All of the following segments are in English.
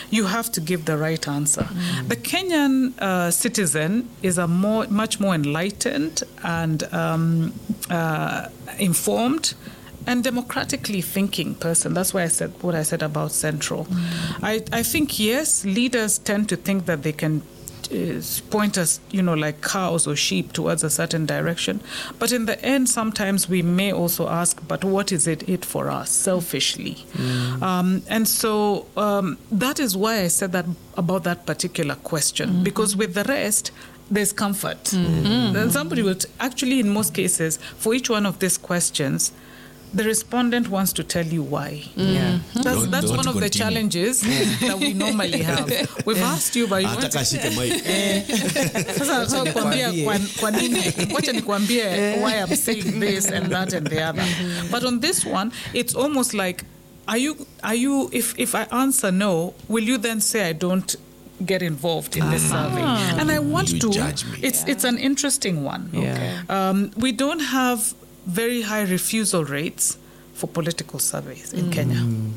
you have to give the right answer. The Kenyan citizen is a much more enlightened and informed and democratically thinking person. That's why I said what I said about Central. I think, yes, leaders tend to think that they can point us, like cows or sheep towards a certain direction. But in the end, sometimes we may also ask, but what is it for us, selfishly? And so that is why I said that about that particular question, because with the rest, there's comfort. Then somebody will, actually, in most cases, for each one of these questions, the respondent wants to tell you why. That's one of the challenges that we normally have. We've asked you, but you want to... why I'm saying this and that and the other. But on this one, it's almost like, are you? If I answer no, will you then say I don't get involved in this survey? And I want to... judge me. It's an interesting one. We don't have very high refusal rates for political surveys in Kenya.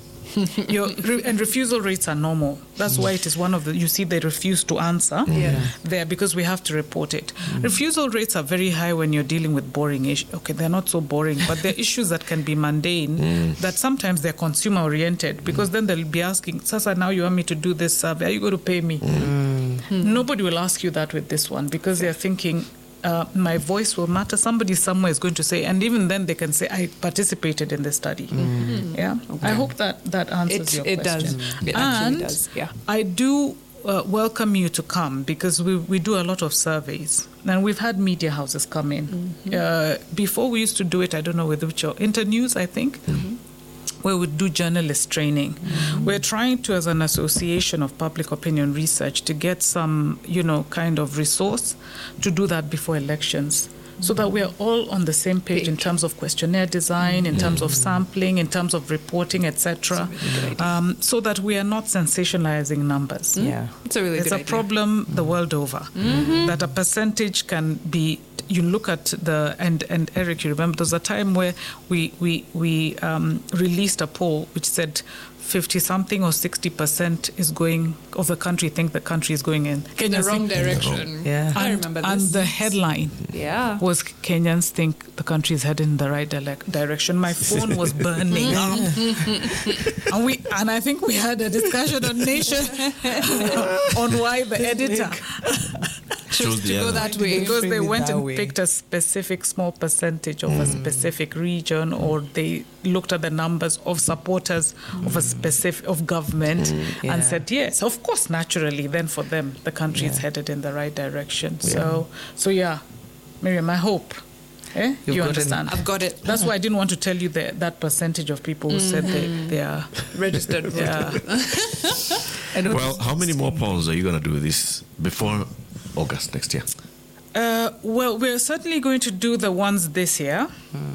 And refusal rates are normal. That's why it is one of the, you see they refuse to answer there, because we have to report it. Refusal rates are very high when you're dealing with boring issues. Okay, they're not so boring, but they're issues that can be mundane, that sometimes they're consumer oriented, because then they'll be asking, Sasa, now you want me to do this survey, are you going to pay me? Nobody will ask you that with this one, because they're thinking, my voice will matter. Somebody somewhere is going to say, and even then they can say, I participated in the study. I hope that answers your question. It actually does. I do welcome you to come, because we do a lot of surveys, and we've had media houses come in. Before we used to do it, I don't know with which, Internews, I think, where we do journalist training. We're trying to, as an association of public opinion research, to get some, kind of resource to do that before elections, so that we're all on the same page in terms of questionnaire design, in terms of sampling, in terms of reporting, etc., so that we are not sensationalizing numbers. It's a really good idea. It's a problem the world over, that a percentage can be... You look at the and Eric, you remember there was a time where we released a poll which said 50-something or 60% is going of the country think the country is going in the wrong direction. I remember this. And the headline was Kenyans think the country is heading in the right direction. My phone was burning up, and I think we had a discussion on Nation on why the editor chose to go that way, because they went and picked a specific small percentage of a specific region, or they looked at the numbers of supporters of a specific of government and said, yes, of course, naturally, then for them the country is headed in the right direction. So Miriam, I hope you understand. I've got it. That's why I didn't want to tell you that percentage of people who said they are registered voters. Well, how many more polls are you going to do this before August next year? Well, we're certainly going to do the ones this year.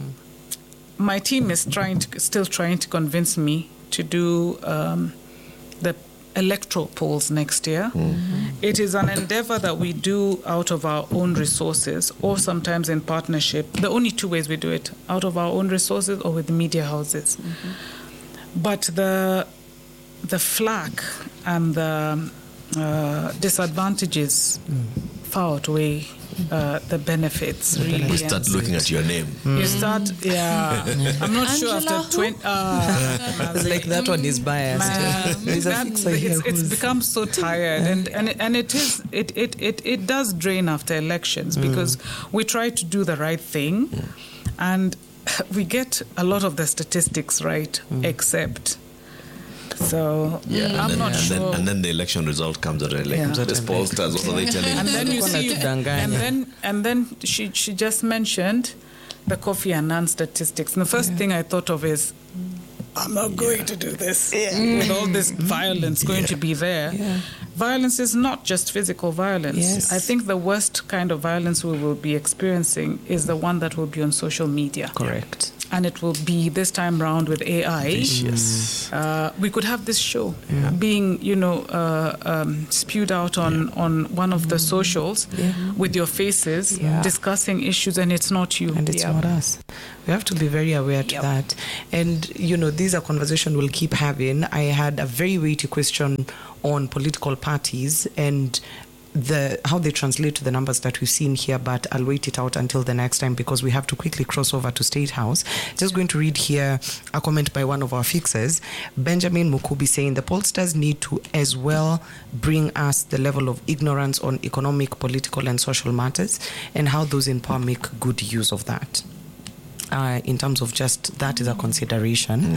My team is still trying to convince me to do the electoral polls next year. It is an endeavor that we do out of our own resources, or sometimes in partnership. The only two ways we do it, out of our own resources or with media houses. But the flack and the disadvantages far outweigh the benefits. Really, we start looking at your name. You start, I'm not sure after 20. Like that one is biased. It's become so tired, and it does drain after elections, because we try to do the right thing, and we get a lot of the statistics right, except. So I'm not sure. And then the election result comes out. This pollsters, what are they telling you? And then you see, and then she just mentioned the Kofi Annan statistics. And the first thing I thought of is, I'm not going to do this with all this violence going to be there. Violence is not just physical violence. I think the worst kind of violence we will be experiencing is the one that will be on social media. Correct. and it will be this time round with AI. Yes. We could have this show being, spewed out on one of the socials with your faces discussing issues, and it's not you. And it's not us. We have to be very aware to that. And, these are conversations we'll keep having. I had a very weighty question on political parties and how they translate to the numbers that we've seen here, but I'll wait it out until the next time because we have to quickly cross over to State House. Just going to read here a comment by one of our fixers, Benjamin Mukubi, saying the pollsters need to as well bring us the level of ignorance on economic, political and social matters and how those in power make good use of that. In terms of just that is a consideration.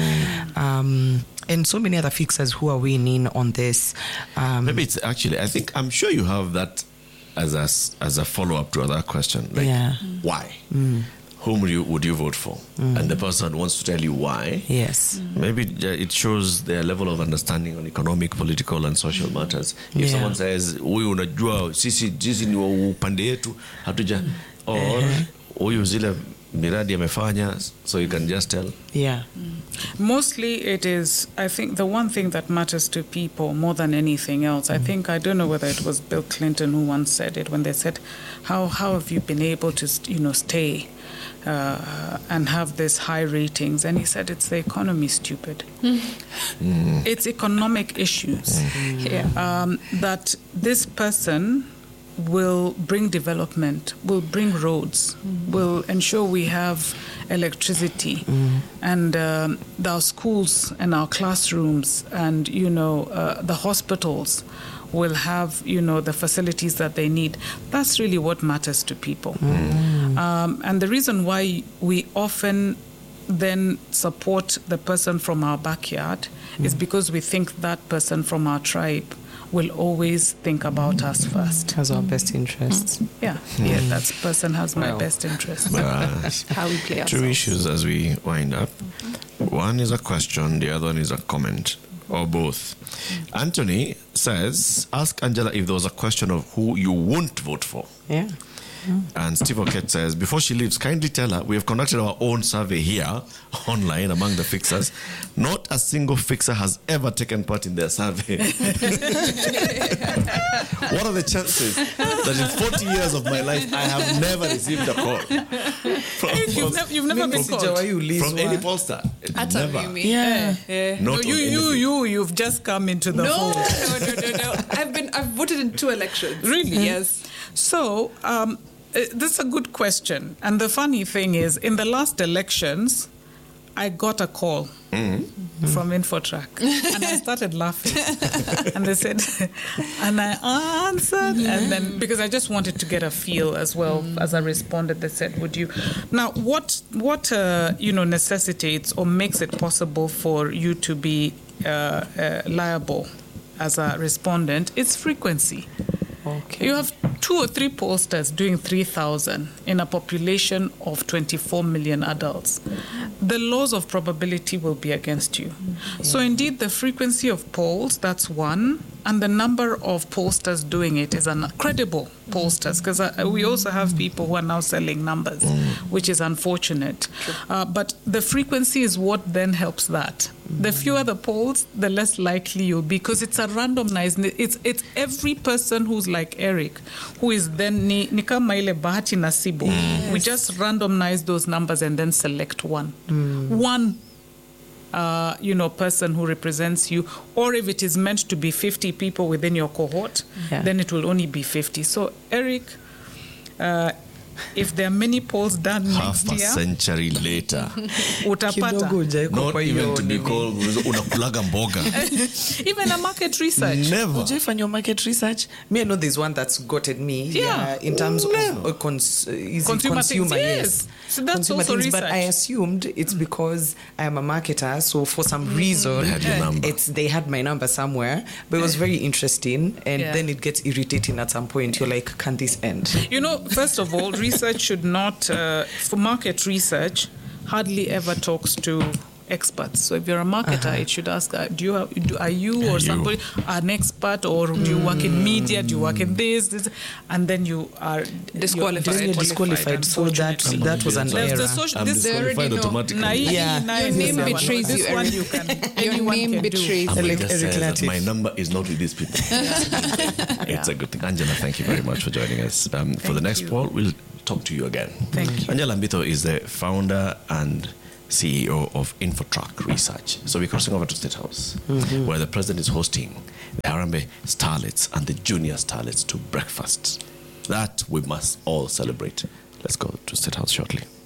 And so many other fixers who are weighing in on this. Maybe it's actually, I'm sure you have that as a follow-up to that question. Like, why? Whom would you vote for? And the person wants to tell you why. Yes. Maybe it shows their level of understanding on economic, political and social matters. If someone says, huyu unajua sisi ni wa upande yetu hatuja, or huyu zile miradi amefanya, so you can just tell. Mostly it is, I think the one thing that matters to people more than anything else, I don't know whether it was Bill Clinton who once said it, when they said, how have you been able to stay and have this high ratings? And he said, it's the economy, stupid. It's economic issues that this person will bring development, will bring roads, will ensure we have electricity, and our schools and our classrooms and the hospitals will have the facilities that they need. That's really what matters to people. And the reason why we often then support the person from our backyard is because we think that person from our tribe will always think about us first. Has our best interests. That person has my best interests. How we play two issues as we wind up. One is a question, the other one is a comment, or both. Anthony says, ask Angela if there was a question of who you won't vote for. And Steve O'Kate says, before she leaves, kindly tell her we have conducted our own survey here online among the fixers. Not a single fixer has ever taken part in their survey. What are the chances that in 40 years of my life I have never received a call you've never been called from any pollster? Never. You've just come into the fold. No. I've voted in 2 elections. Really? Yes. So this is a good question. And the funny thing is, in the last elections, I got a call from Infotrack, and I started laughing. And they said, and I answered, and then because I just wanted to get a feel as well as I responded, they said, "Would you?" Now, what necessitates or makes it possible for you to be liable as a respondent? It's frequency. Okay. You have 2 or 3 pollsters doing 3,000 in a population of 24 million adults. The laws of probability will be against you. So indeed, the frequency of polls, that's one, and the number of pollsters doing it is credible pollsters, because we also have people who are now selling numbers, which is unfortunate. But the frequency is what then helps that. The fewer the polls, the less likely you'll be, because it's a randomized. It's every person who's like Eric, who is then ni kama ile bahati nasibu. We just randomize those numbers and then select one. One person who represents you, or if it is meant to be 50 people within your cohort, then it will only be 50. So, Eric, if there are many polls done next year, half a century later, utapata. Not even to be called unakulaga mboga. Even a market research. Never. Would you find your market research? Me, I know there's one that's gotten me. In terms of consumer things, yes. So that's consumer also things, research. but I assumed it's because I am a marketer, so for some reason they had your number. They had my number somewhere. But it was very interesting, and then it gets irritating at some point. You're like, can this end? First of all, research should not, for market research, hardly ever talks to experts. So if you're a marketer, it should ask, are you or somebody an expert, or do you work in media? Do you work in this? And then you are Disqualified. Then you're disqualified. So that was an There's error. the social, I'm this disqualified automatically. Yeah. Your name betrays you, This one Eric. you can. Your anyone name can do. betrays And you. it just says that Latif. my number is not with these people. It's a good thing. Angela, thank you very much for joining us. For the next poll, we'll talk to you again. Thank you. Angela Mbito is the founder and CEO of InfoTrack Research. So we're crossing over to State House, where the president is hosting the Harambee starlets and the junior starlets to breakfast. That we must all celebrate. Let's go to State House shortly.